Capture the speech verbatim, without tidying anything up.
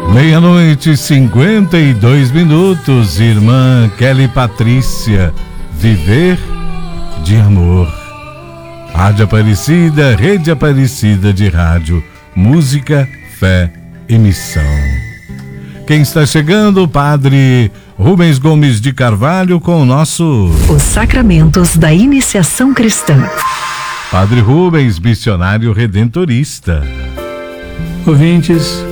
Meia-noite e cinquenta e dois minutos, irmã Kelly Patrícia, viver de amor. Rádio Aparecida, Rede Aparecida de Rádio, música, fé e missão. Quem está chegando? O Padre Rubens Gomes de Carvalho com o nosso... Os Sacramentos da Iniciação Cristã. Padre Rubens, missionário redentorista. Ouvintes,